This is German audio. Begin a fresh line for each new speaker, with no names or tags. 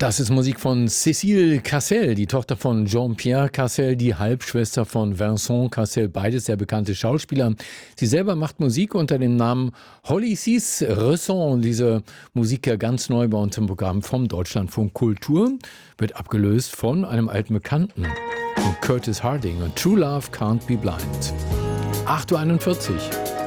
Das ist Musik von Cécile Cassel, die Tochter von Jean-Pierre Cassel, die Halbschwester von Vincent Cassel, beides sehr bekannte Schauspieler. Sie selber macht Musik unter dem Namen Holly Cis Resson. Diese Musik ja ganz neu bei uns im Programm vom Deutschlandfunk Kultur, wird abgelöst von einem alten Bekannten, von Curtis Harding und True Love Can't Be Blind. 8:41 Uhr.